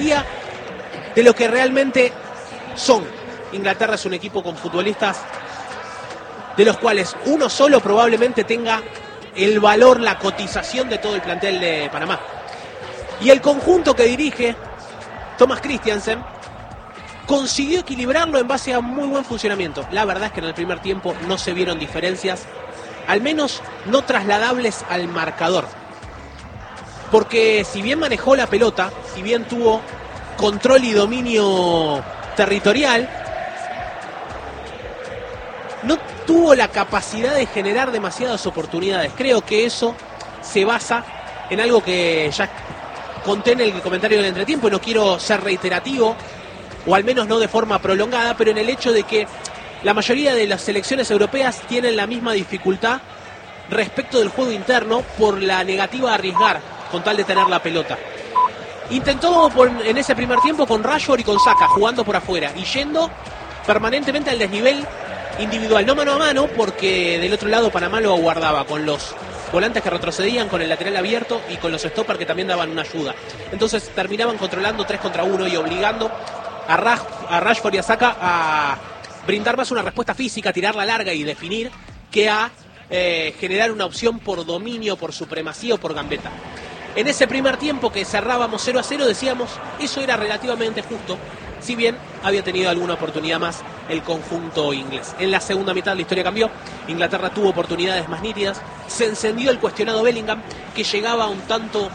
tipología de lo que realmente son. Inglaterra es un equipo con futbolistas de los cuales uno solo probablemente tenga el valor, la cotización de todo el plantel de Panamá. Y el conjunto que dirige Thomas Christiansen consiguió equilibrarlo en base a muy buen funcionamiento. La verdad es que en el primer tiempo no se vieron diferencias, al menos no trasladables al marcador. Porque si bien manejó la pelota, si bien tuvo control y dominio territorial, no tuvo la capacidad de generar demasiadas oportunidades. Creo que eso se basa en algo que ya conté en el comentario del entretiempo y no quiero ser reiterativo, o al menos no de forma prolongada, pero en el hecho de que la mayoría de las selecciones europeas tienen la misma dificultad respecto del juego interno por la negativa a arriesgar con tal de tener la pelota. Intentó en ese primer tiempo con Rashford y con Saka jugando por afuera y yendo permanentemente al desnivel individual, no mano a mano, porque del otro lado Panamá lo aguardaba con los volantes que retrocedían, con el lateral abierto y con los stoppers que también daban una ayuda. Entonces terminaban controlando 3 contra 1 y obligando a Rashford y a Saka a brindar más una respuesta física, tirarla larga y definir, que a generar una opción por dominio, por supremacía o por gambeta. En ese primer tiempo que cerrábamos 0-0 decíamos, eso era relativamente justo, si bien había tenido alguna oportunidad más el conjunto inglés. En la segunda mitad la historia cambió, Inglaterra tuvo oportunidades más nítidas, se encendió el cuestionado Bellingham, que llegaba un tanto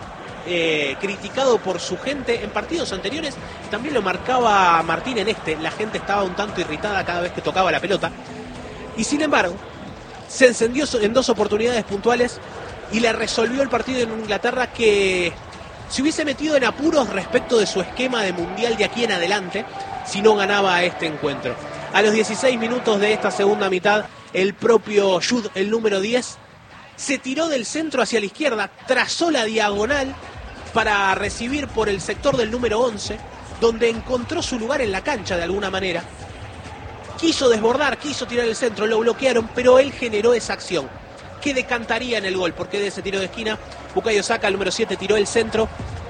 criticado por su gente en partidos anteriores, también lo marcaba Martín en la gente estaba un tanto irritada cada vez que tocaba la pelota, y sin embargo, se encendió en 2 oportunidades puntuales y le resolvió el partido en Inglaterra, que se hubiese metido en apuros respecto de su esquema de mundial de aquí en adelante si no ganaba este encuentro. A los 16 minutos de esta segunda mitad, el propio Jude, el número 10, se tiró del centro hacia la izquierda, trazó la diagonal para recibir por el sector del número 11, donde encontró su lugar en la cancha de alguna manera. Quiso desbordar, quiso tirar el centro, lo bloquearon, pero él generó esa acción que decantaría en el gol, porque de ese tiro de esquina Bukayo Saka, el número 7, tiró el centro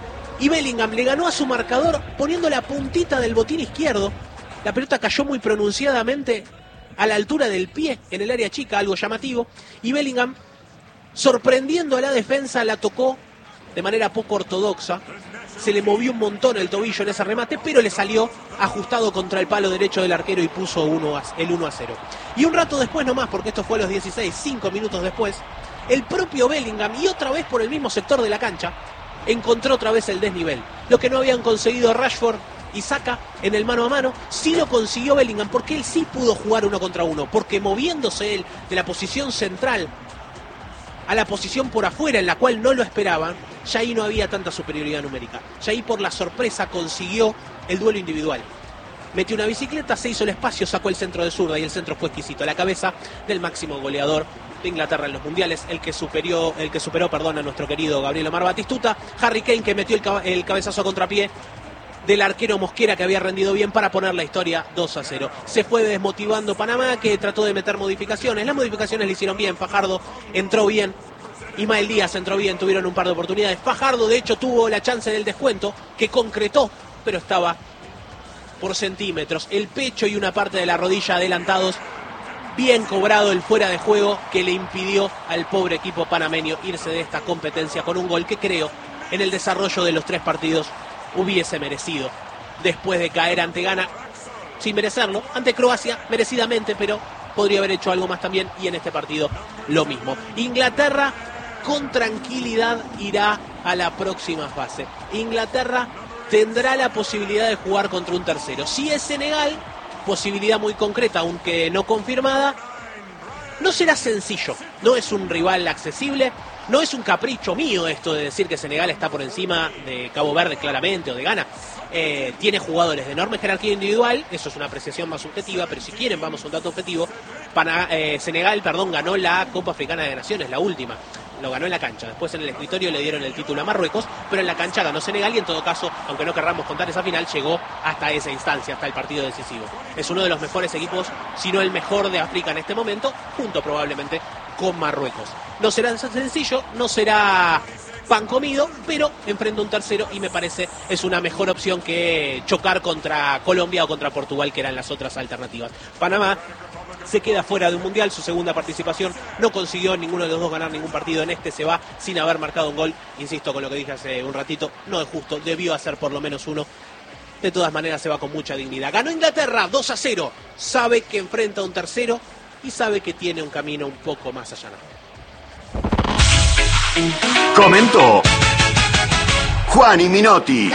y Bellingham le ganó a su marcador poniendo la puntita del botín izquierdo. La pelota cayó muy pronunciadamente a la altura del pie en el área chica, algo llamativo, y Bellingham, sorprendiendo a la defensa, la tocó de manera poco ortodoxa. Se le movió un montón el tobillo en ese remate, pero le salió ajustado contra el palo derecho del arquero y puso el 1-0. Y un rato después nomás, porque esto fue a los 16, 5 minutos después, el propio Bellingham, y otra vez por el mismo sector de la cancha, encontró otra vez el desnivel. Lo que no habían conseguido Rashford y Saka en el mano a mano, sí lo consiguió Bellingham, porque él sí pudo jugar 1 contra 1, porque moviéndose él de la posición central a la posición por afuera en la cual no lo esperaban, ya ahí no había tanta superioridad numérica. Ya ahí por la sorpresa consiguió el duelo individual. Metió una bicicleta, se hizo el espacio, sacó el centro de zurda y el centro fue exquisito. A la cabeza del máximo goleador de Inglaterra en los mundiales, el que superó a nuestro querido Gabriel Omar Batistuta. Harry Kane, que metió el cabezazo a contrapié del arquero Mosquera, que había rendido bien para poner la historia 2-0. Se fue desmotivando Panamá, que trató de meter modificaciones. Las modificaciones le hicieron bien. Fajardo entró bien, Ismael Díaz entró bien, tuvieron un par de oportunidades. Fajardo de hecho tuvo la chance del descuento, que concretó, pero estaba por centímetros. El pecho y una parte de la rodilla adelantados. Bien cobrado el fuera de juego, que le impidió al pobre equipo panameño irse de esta competencia con un gol que creo en el desarrollo de los 3 partidos hubiese merecido, después de caer ante Ghana sin merecerlo, ante Croacia merecidamente, pero podría haber hecho algo más también, y en este partido lo mismo. Inglaterra con tranquilidad irá a la próxima fase. Inglaterra tendrá la posibilidad de jugar contra un tercero. Si es Senegal, posibilidad muy concreta, aunque no confirmada, no será sencillo, no es un rival accesible. No es un capricho mío esto de decir que Senegal está por encima de Cabo Verde claramente o de Ghana. Tiene jugadores de enorme jerarquía individual, eso es una apreciación más subjetiva, pero si quieren vamos a un dato objetivo. Senegal ganó la Copa Africana de Naciones, la última. Lo ganó en la cancha, después en el escritorio le dieron el título a Marruecos, pero en la cancha ganó Senegal y en todo caso, aunque no querramos contar esa final, llegó hasta esa instancia, hasta el partido decisivo. Es uno de los mejores equipos, si no el mejor de África en este momento, junto probablemente con Marruecos. No será sencillo, no será pan comido, pero enfrenta un tercero y me parece es una mejor opción que chocar contra Colombia o contra Portugal, que eran las otras alternativas. Panamá se queda fuera de un mundial, su segunda participación, no consiguió ninguno de los dos ganar ningún partido, en este se va sin haber marcado un gol, insisto con lo que dije hace un ratito, no es justo, debió hacer por lo menos uno, de todas maneras se va con mucha dignidad. Ganó Inglaterra 2-0, sabe que enfrenta a un tercero y sabe que tiene un camino un poco más allanado. Comentó Juan y Minotti.